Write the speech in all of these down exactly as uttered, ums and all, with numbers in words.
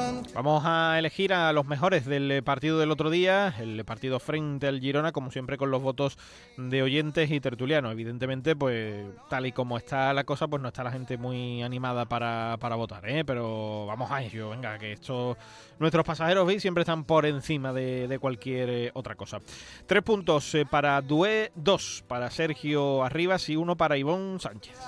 Vamos a elegir a los mejores del partido del otro día, el partido frente al Girona, como siempre con los votos de oyentes y tertulianos. Evidentemente, pues tal y como está la cosa, pues no está la gente muy animada para, para votar, ¿eh? Pero vamos a ello, venga, que esto, nuestros pasajeros ¿veis? Siempre están por encima de, de cualquier eh, otra cosa. Tres puntos eh, para Dué, dos para Sergio Arribas y uno para Ivonne Sánchez.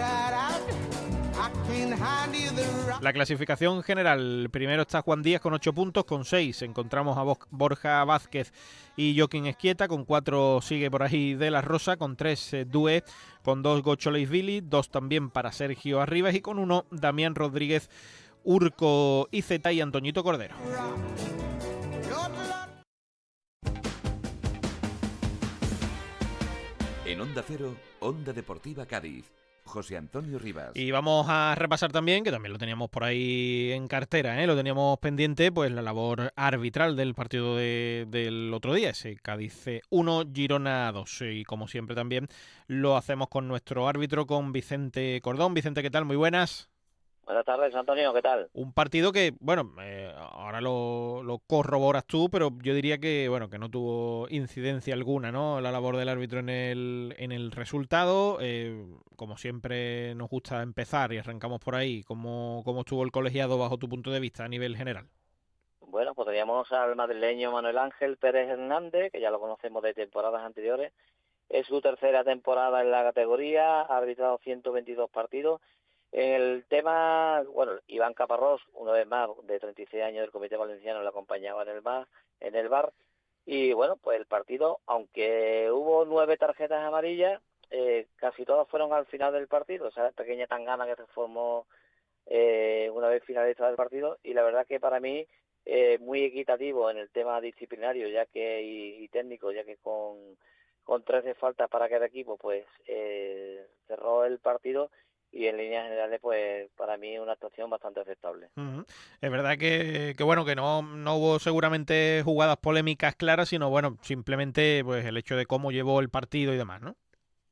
La clasificación general, primero está Juan Díaz con ocho puntos, con seis encontramos a Borja Vázquez y Joaquín Esquieta, con cuatro sigue por ahí De La Rosa, con tres eh, Dué, con dos Gocho Leisvili, dos también para Sergio Arribas y con uno Damián Rodríguez, Urco Iceta y Antoñito Cordero. En Onda Cero, Onda Deportiva Cádiz. José Antonio Rivas. Y vamos a repasar también, que también lo teníamos por ahí en cartera, ¿eh? Lo teníamos pendiente, pues la labor arbitral del partido de, del otro día, ese Cádiz uno, Girona dos. Y como siempre también lo hacemos con nuestro árbitro, con Vicente Cordón. Vicente, ¿qué tal? Muy buenas. Buenas tardes, Antonio, ¿qué tal? Un partido que, bueno, eh, ahora lo, lo corroboras tú, pero yo diría que, bueno, que no tuvo incidencia alguna, ¿no? La labor del árbitro en el, en el resultado. Eh, como siempre nos gusta empezar y arrancamos por ahí. ¿Cómo, cómo estuvo el colegiado bajo tu punto de vista a nivel general? Bueno, pues teníamos al madrileño Manuel Ángel Pérez Hernández, que ya lo conocemos de temporadas anteriores. Es su tercera temporada en la categoría, ha arbitrado ciento veintidós partidos. El tema, bueno, Iván Caparrós, una vez más, de treinta y seis años del Comité Valenciano, le acompañaba en el bar, en el bar. Y bueno, pues el partido, aunque hubo nueve tarjetas amarillas, eh, casi todas fueron al final del partido, o sea, la pequeña tangana que se formó eh, una vez finalizado el partido. Y la verdad que para mí, eh, muy equitativo en el tema disciplinario ya que y, y técnico, ya que con, con trece faltas para cada equipo, pues eh, cerró el partido. Y en líneas generales, pues para mí una actuación bastante aceptable. Uh-huh. Es verdad que, que bueno, que no, no hubo seguramente jugadas polémicas claras, sino bueno, simplemente pues el hecho de cómo llevó el partido y demás, ¿no?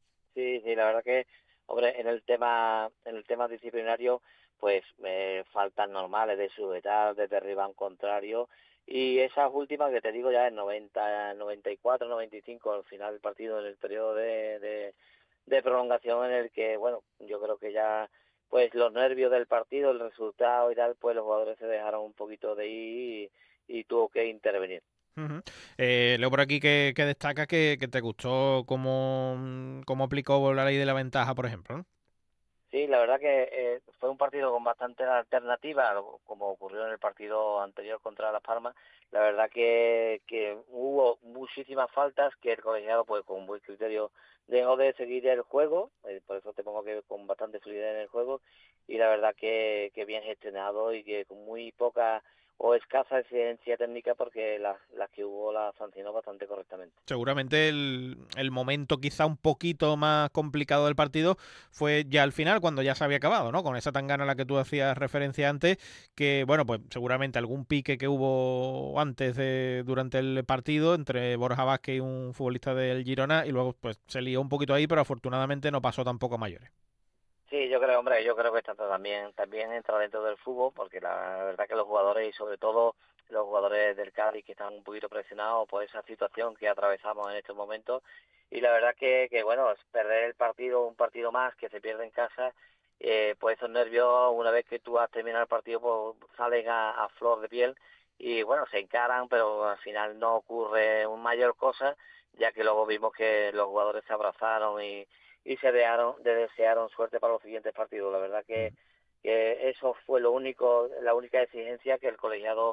Sí, sí, la verdad que, hombre, en el tema, en el tema disciplinario, pues eh, faltas normales de sujetar, de derribar a un contrario, y esas últimas que te digo ya en noventa, noventa y cuatro, noventa y cinco al final del partido, en el periodo de, de de prolongación en el que, bueno, yo creo que ya, pues los nervios del partido, el resultado y tal, pues los jugadores se dejaron un poquito de ir y, y tuvo que intervenir. Uh-huh. Eh, leo por aquí que, que destaca que, que te gustó cómo, cómo aplicó la ley de la ventaja, por ejemplo, ¿no? Sí, la verdad que eh, fue un partido con bastante alternativa, como ocurrió en el partido anterior contra Las Palmas. La verdad que, que hubo muchísimas faltas que el colegiado, pues con buen criterio, dejó de seguir el juego, eh, por eso te pongo que con bastante fluidez en el juego, y la verdad que, que bien gestionado y que con muy poca o escasa exigencia técnica, porque las, las que hubo las sancionó bastante correctamente. Seguramente el, el momento quizá un poquito más complicado del partido fue ya al final, cuando ya se había acabado, ¿no? Con esa tangana a la que tú hacías referencia antes, que bueno, pues seguramente algún pique que hubo antes de durante el partido entre Borja Vázquez y un futbolista del Girona, y luego pues se lió un poquito ahí, pero afortunadamente no pasó tampoco a mayores. Sí, yo creo, hombre, yo creo que esto también también entra dentro del fútbol, porque la verdad que los jugadores y sobre todo los jugadores del Cádiz que están un poquito presionados por esa situación que atravesamos en estos momentos, y la verdad que, que bueno, es perder el partido, un partido más que se pierde en casa, eh, pues esos nervios, una vez que tú has terminado el partido, pues salen a, a flor de piel y bueno, se encaran, pero al final no ocurre un mayor cosa, ya que luego vimos que los jugadores se abrazaron y y se desearon, de desearon suerte para los siguientes partidos. La verdad que, que eso fue lo único, la única exigencia que el colegiado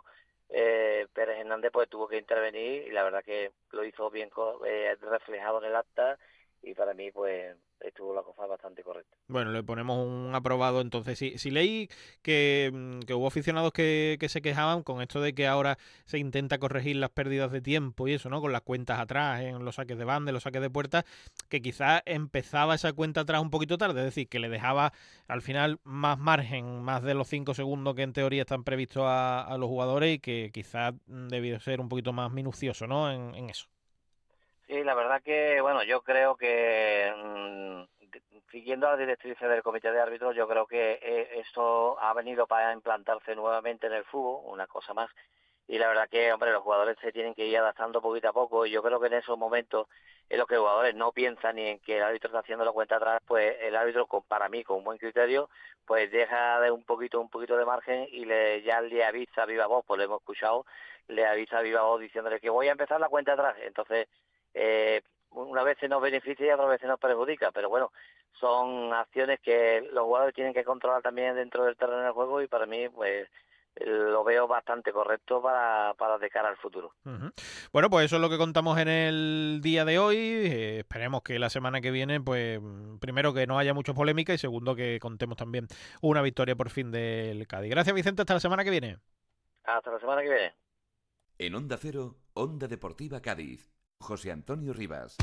eh, Pérez Hernández pues tuvo que intervenir, y la verdad que lo hizo bien eh, reflejado en el acta, y para mí pues estuvo la cosa bastante correcta. Bueno, le ponemos un aprobado entonces. Si, si leí que, que hubo aficionados que, que se quejaban con esto de que ahora se intenta corregir las pérdidas de tiempo y eso, ¿no? Con las cuentas atrás, en los saques de banda, en los saques de puerta, que quizás empezaba esa cuenta atrás un poquito tarde, es decir, que le dejaba al final más margen, más de los cinco segundos que en teoría están previstos a, a los jugadores, y que quizás debió ser un poquito más minucioso, ¿no? En, en eso. Sí, la verdad que, bueno, yo creo que mmm, siguiendo las directrices del comité de árbitros, yo creo que eh, esto ha venido para implantarse nuevamente en el fútbol, una cosa más. Y la verdad que, hombre, los jugadores se tienen que ir adaptando poquito a poco, y yo creo que en esos momentos en los que los jugadores no piensan ni en que el árbitro está haciendo la cuenta atrás, pues el árbitro, con, para mí, con un buen criterio, pues deja de un poquito un poquito de margen y le ya le avisa a viva voz, pues lo hemos escuchado, le avisa a viva voz diciéndole que voy a empezar la cuenta atrás. Entonces, eh, una vez se nos beneficia y otra vez se nos perjudica, pero bueno, son acciones que los jugadores tienen que controlar también dentro del terreno del juego, y para mí, pues, lo veo bastante correcto para, para de cara al futuro. Uh-huh. Bueno, pues eso es lo que contamos en el día de hoy. Eh, esperemos que la semana que viene, pues, primero que no haya mucha polémica, y segundo que contemos también una victoria por fin del Cádiz. Gracias, Vicente, hasta la semana que viene. Hasta la semana que viene. En Onda Cero, Onda Deportiva Cádiz, José Antonio Rivas.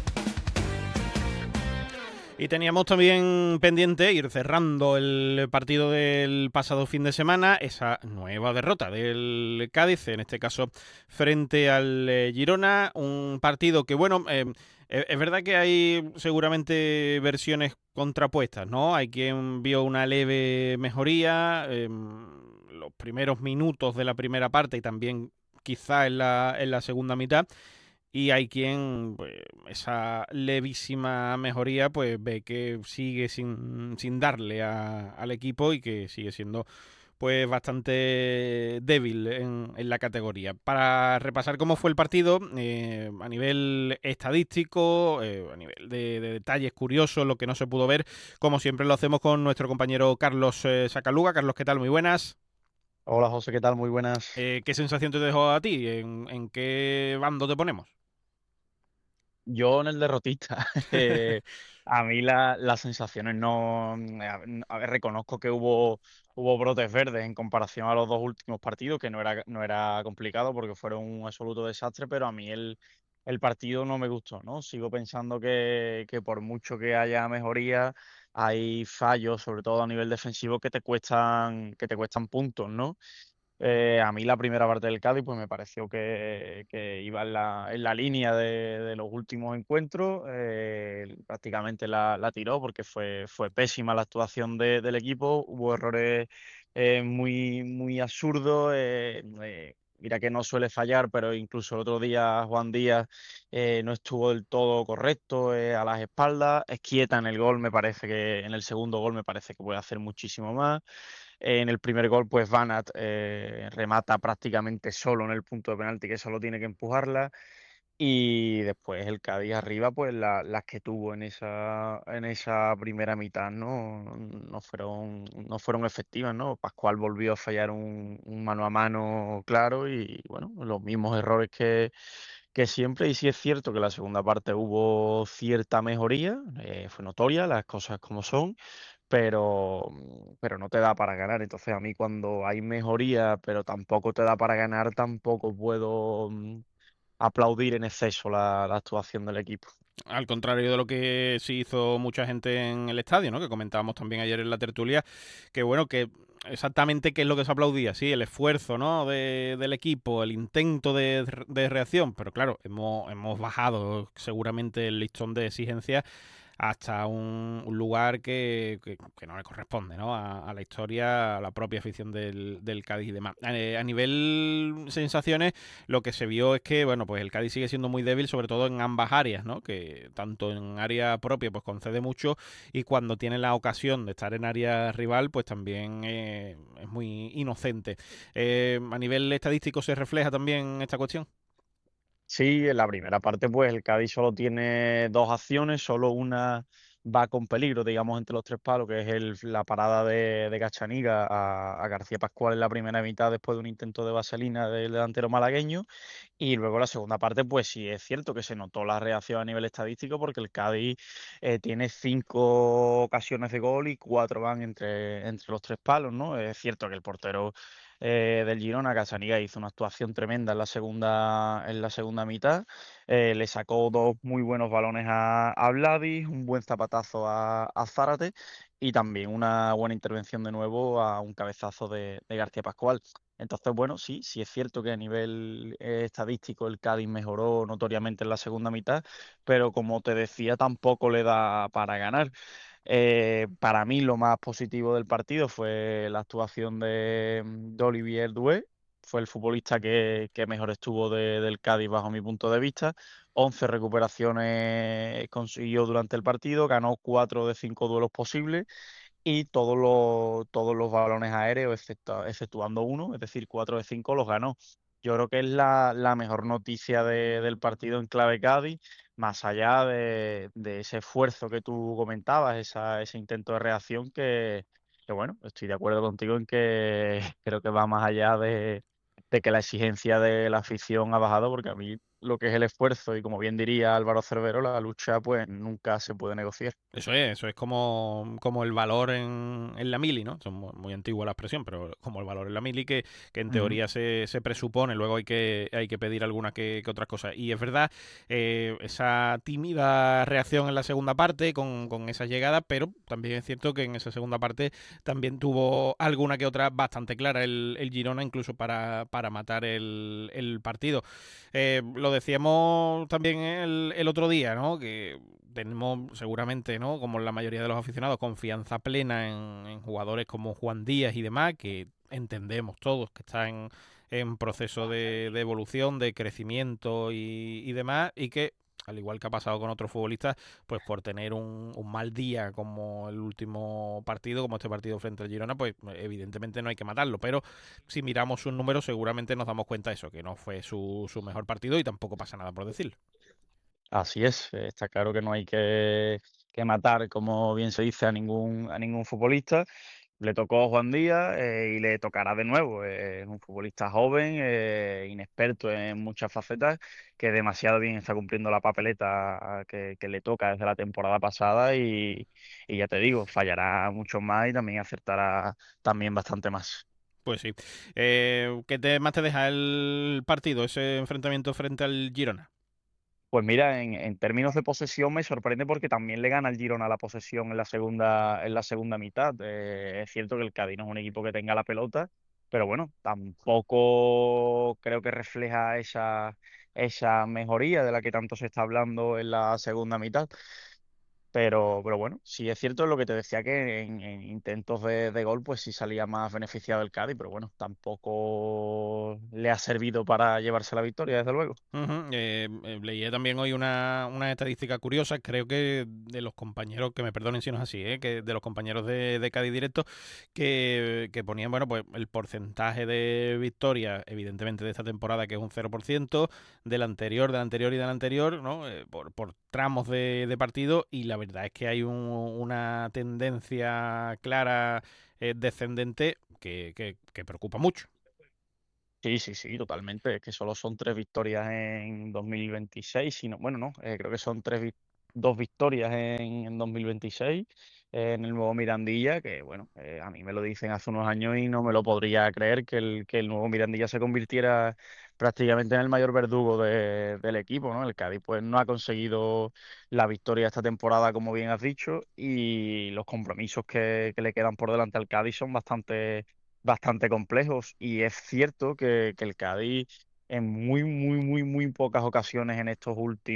Y teníamos también pendiente ir cerrando el partido del pasado fin de semana, esa nueva derrota del Cádiz, en este caso frente al eh, Girona, un partido que, bueno, eh, es verdad que hay seguramente versiones contrapuestas, ¿no? Hay quien vio una leve mejoría, eh, los primeros minutos de la primera parte y también quizá en la, en la segunda mitad. Y hay quien, pues, esa levísima mejoría, pues ve que sigue sin, sin darle a, al equipo y que sigue siendo, pues, bastante débil en, en la categoría. Para repasar cómo fue el partido, eh, a nivel estadístico, eh, a nivel de, de detalles curiosos, lo que no se pudo ver, como siempre lo hacemos con nuestro compañero Carlos eh, Sacaluga. Carlos, ¿qué tal? Muy buenas. Hola José, ¿qué tal? Muy buenas. Eh, ¿qué sensación te dejó a ti? ¿En, en qué bando te ponemos? Yo en el derrotista. eh, a mí la- las sensaciones no... A ver, a ver, reconozco que hubo, hubo brotes verdes en comparación a los dos últimos partidos, que no era, no era complicado porque fueron un absoluto desastre, pero a mí el, el partido no me gustó, ¿no? Sigo pensando que, que por mucho que haya mejoría, hay fallos, sobre todo a nivel defensivo, que te cuestan, que te cuestan puntos, ¿no? Eh, a mí la primera parte del Cádiz pues me pareció que, que iba en la, en la línea de, de los últimos encuentros. Eh, prácticamente la, la tiró porque fue, fue pésima la actuación de- del equipo. Hubo errores eh, muy, muy absurdos. eh, eh, mira que no suele fallar, pero incluso el otro día Juan Díaz eh, no estuvo del todo correcto eh, a las espaldas. Esquieta en el gol, me parece que en el segundo gol me parece que puede hacer muchísimo más. En el primer gol, pues Van Aert eh, remata prácticamente solo en el punto de penalti, que solo tiene que empujarla. Y después el Cádiz arriba, pues la- las que tuvo en esa, en esa primera mitad, ¿no? No fueron, no fueron efectivas, ¿no? Pascual volvió a fallar un, un mano a mano claro y, bueno, los mismos errores que, que siempre. Y sí es cierto que en la segunda parte hubo cierta mejoría, eh, fue notoria, las cosas como son, pero, mm, pero no te da para ganar. Entonces a mí cuando hay mejoría, pero tampoco te da para ganar, tampoco puedo mm, aplaudir en exceso la, la actuación del equipo. Al contrario de lo que sí hizo mucha gente en el estadio, ¿no? Que comentábamos también ayer en la tertulia, que bueno, que exactamente qué es lo que se aplaudía, sí, el esfuerzo, ¿no? De, del equipo, el intento de, de reacción, pero claro, hemos, hemos bajado seguramente el listón de exigencia hasta un, un lugar que, que, que no le corresponde, ¿no? A, a la historia, a la propia afición del, del Cádiz y demás. Eh, a nivel sensaciones, lo que se vio es que, bueno, pues el Cádiz sigue siendo muy débil, sobre todo en ambas áreas, ¿no? Que tanto en área propia, pues concede mucho, y cuando tiene la ocasión de estar en área rival, pues también eh, es muy inocente. Eh, a nivel estadístico se refleja también esta cuestión. Sí, en la primera parte, pues el Cádiz solo tiene dos acciones, solo una va con peligro, digamos, entre los tres palos, que es el- la parada de, de Gachaniga a, a García Pascual en la primera mitad después de un intento de vaselina del delantero malagueño. Y luego la segunda parte, pues sí es cierto que se notó la reacción a nivel estadístico porque el Cádiz eh, tiene cinco ocasiones de gol y cuatro van entre, entre los tres palos, ¿no? Es cierto que el portero eh, del Girona, Casaniga, hizo una actuación tremenda en la segunda, en la segunda mitad. Eh, le sacó dos muy buenos balones a, a Vladi, un buen zapatazo a, a Zárate y también una buena intervención de nuevo a un cabezazo de, de García Pascual. Entonces, bueno, sí, sí es cierto que a nivel eh, estadístico el Cádiz mejoró notoriamente en la segunda mitad, pero como te decía, tampoco le da para ganar. Eh, para mí lo más positivo del partido fue la actuación de, de Olivier Doué. Fue el futbolista que, que mejor estuvo de- del Cádiz bajo mi punto de vista. once recuperaciones consiguió durante el partido, ganó cuatro de cinco duelos posibles y todos los, todos los balones aéreos, excepto- exceptuando uno, es decir, cuatro de cinco los ganó. Yo creo que es la, la mejor noticia de- del partido en clave Cádiz, más allá de, de ese esfuerzo que tú comentabas, esa, ese intento de reacción que, que, bueno, estoy de acuerdo contigo en que creo que va más allá de, de que la exigencia de la afición ha bajado, porque a mí lo que es el esfuerzo y como bien diría Álvaro Cervero, la lucha pues nunca se puede negociar. Eso es, eso es como, como el valor en, en la mili, ¿no? Son muy, muy antigua la expresión, pero como el valor en la mili que, que en Ujú. teoría se, se presupone, luego hay que, hay que pedir alguna que, que otras cosas. Y es verdad, eh, esa tímida reacción en la segunda parte con, con esa llegada, pero también es cierto que en esa segunda parte también tuvo alguna que otra bastante clara el, el Girona, incluso para, para matar el, el partido. Eh, lo decíamos también el, el otro día, ¿no? Que tenemos seguramente, ¿no? Como la mayoría de los aficionados, confianza plena en, en jugadores como Juan Díaz y demás, que entendemos todos que están en, en proceso de, de evolución, de crecimiento y, y demás, y que al igual que ha pasado con otros futbolistas, pues por tener un, un mal día como el último partido, como este partido frente al Girona, pues evidentemente no hay que matarlo, pero si miramos sus números seguramente nos damos cuenta de eso, que no fue su, su mejor partido y tampoco pasa nada por decirlo. Así es, eh, está claro que no hay que, que matar, como bien se dice, a ningún, a ningún futbolista. Le tocó a Juan Díaz eh, y le tocará de nuevo. Eh, Es un futbolista joven, eh, inexperto en muchas facetas, que demasiado bien está cumpliendo la papeleta a- que, que le toca desde la temporada pasada y, y ya te digo, fallará mucho más y también acertará también bastante más. Pues sí. Eh, ¿qué te, más te deja el partido, ese enfrentamiento frente al Girona? Pues mira, en, en términos de posesión me sorprende porque también le gana el Girona la posesión en la segunda, en la segunda mitad. Eh, es cierto que el Cádiz no es un equipo que tenga la pelota, pero bueno, tampoco creo que refleja esa, esa mejoría de la que tanto se está hablando en la segunda mitad. Pero, pero bueno, sí es cierto lo que te decía que en, en intentos de, de gol pues sí salía más beneficiado el Cádiz, pero bueno, tampoco le ha servido para llevarse la victoria, desde luego. Ujú, eh, eh, leí también hoy una, una estadística curiosa, creo que de los compañeros, que me perdonen si no es así, eh, que de los compañeros de, de Cádiz Directo, que, que ponían, bueno, pues el porcentaje de victoria, evidentemente de esta temporada, que es un cero por ciento, del anterior, del anterior y del anterior, ¿no? Eh, por, por tramos de, de partido, y la verdad es que hay un- una tendencia clara eh, descendente que, que, que preocupa mucho. Sí, sí, sí, totalmente. Es que solo son tres victorias en dos mil veintiséis, sino, bueno, no, eh, creo que son tres, vic- dos victorias en, en dos mil veintiséis eh, en el nuevo Mirandilla, que bueno, eh, a mí me lo dicen hace unos años y no me lo podría creer que el, que el nuevo Mirandilla se convirtiera prácticamente en el mayor verdugo de- del equipo, ¿no? El Cádiz pues no ha conseguido la victoria esta temporada, como bien has dicho, y los compromisos que, que le quedan por delante al Cádiz son bastante bastante complejos y es cierto que, que el Cádiz en muy, muy, muy, muy pocas ocasiones en estos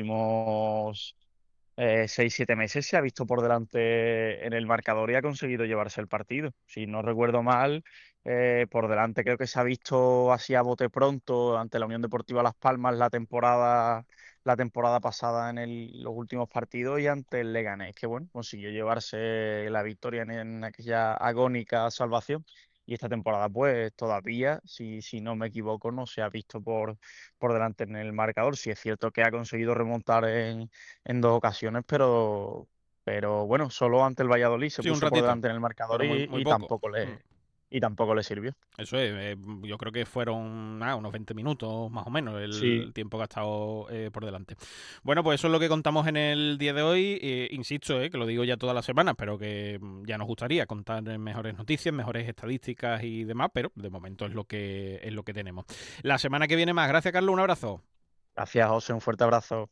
últimos eh, seis, siete meses se ha visto por delante en el marcador y ha conseguido llevarse el partido. Si no recuerdo mal, eh, por delante creo que se ha visto así a bote pronto ante la Unión Deportiva Las Palmas la temporada, la temporada pasada en el- los últimos partidos y ante el Leganés, que bueno, consiguió llevarse la victoria en, en aquella agónica salvación. Y esta temporada, pues todavía, si, si no me equivoco, no se ha visto por, por delante en el marcador. Sí es cierto que ha conseguido remontar en, en dos ocasiones, pero, pero bueno, solo ante el Valladolid se Sí, un puso por ratito, delante en el marcador pero muy, y, muy y poco. tampoco Mm. le, y tampoco le sirvió. Eso es, eh, yo creo que fueron ah, unos veinte minutos más o menos Sí, el tiempo gastado eh, por delante. Bueno, pues eso es lo que contamos en el día de hoy. Eh, insisto, eh, que lo digo ya todas las semanas, pero que mm, ya nos gustaría contar mejores noticias, mejores estadísticas y demás, pero de momento es lo que es lo que tenemos. La semana que viene más. Gracias, Carlos. Un abrazo. gracias, José, un fuerte abrazo.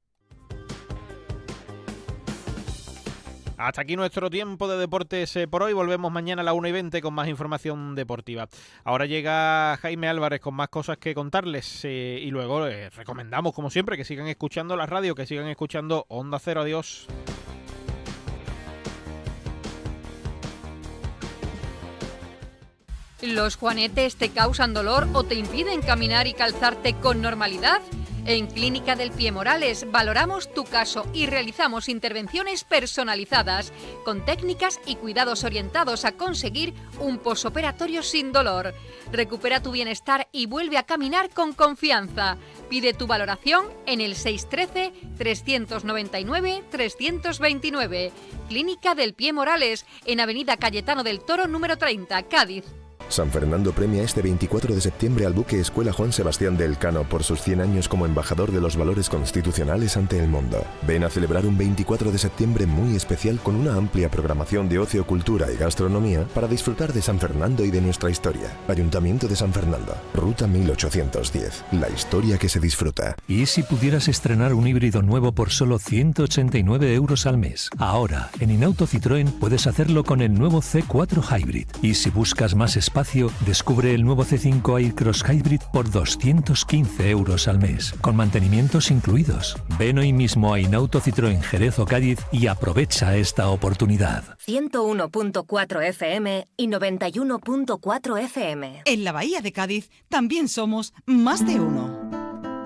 Hasta aquí nuestro tiempo de deportes eh, por hoy. Volvemos mañana a la una y veinte con más información deportiva. Ahora llega Jaime Álvarez con más cosas que contarles eh, y luego les recomendamos, como siempre, que sigan escuchando la radio, que sigan escuchando Onda Cero. Adiós. ¿Los juanetes te causan dolor o te impiden caminar y calzarte con normalidad? En Clínica del Pie Morales valoramos tu caso y realizamos intervenciones personalizadas con técnicas y cuidados orientados a conseguir un posoperatorio sin dolor. Recupera tu bienestar y vuelve a caminar con confianza. Pide tu valoración en el seis uno tres, tres nueve nueve, tres dos nueve. Clínica del Pie Morales, en Avenida Cayetano del Toro número treinta, Cádiz. San Fernando premia este veinticuatro de septiembre al buque Escuela Juan Sebastián del Cano por sus cien años como embajador de los valores constitucionales ante el mundo. Ven a celebrar un veinticuatro de septiembre muy especial con una amplia programación de ocio, cultura y gastronomía para disfrutar de San Fernando y de nuestra historia. Ayuntamiento de San Fernando, Ruta mil ochocientos diez. La historia que se disfruta. ¿Y si pudieras estrenar un híbrido nuevo por solo ciento ochenta y nueve euros al mes? Ahora, en Inauto Citroën puedes hacerlo con el nuevo C cuatro Hybrid. Y si buscas más espacio, descubre el nuevo C cinco Aircross Hybrid por doscientos quince euros al mes, con mantenimientos incluidos. Ven hoy mismo a Inauto Citroën Jerez o Cádiz y aprovecha esta oportunidad. ciento uno punto cuatro F M y noventa y uno punto cuatro F M. En la Bahía de Cádiz también somos más de uno.